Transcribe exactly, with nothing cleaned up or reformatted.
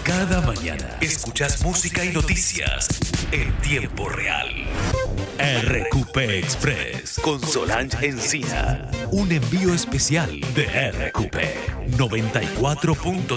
Cada mañana escuchas música y noticias en tiempo real. R Q P Express con Solange Encina. Un envío especial de R Q P noventa y cuatro punto